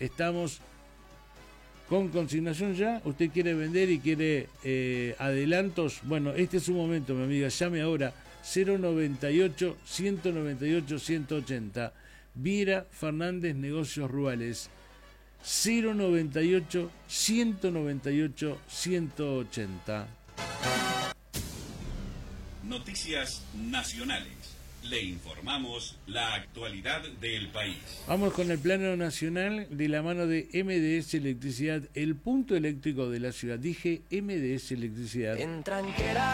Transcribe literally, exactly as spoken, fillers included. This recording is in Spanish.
estamos con consignación ya. Usted quiere vender y quiere eh, adelantos. Bueno, este es su momento, mi amiga. Llame ahora cero noventa y ocho, ciento noventa y ocho, ciento ochenta. Viera Fernández Negocios Rurales. cero noventa y ocho, ciento noventa y ocho, ciento ochenta. Noticias nacionales. Le informamos la actualidad del país. Vamos con el plano nacional de la mano de M D S Electricidad, el punto eléctrico de la ciudad. Dije M D S Electricidad. En tranquera.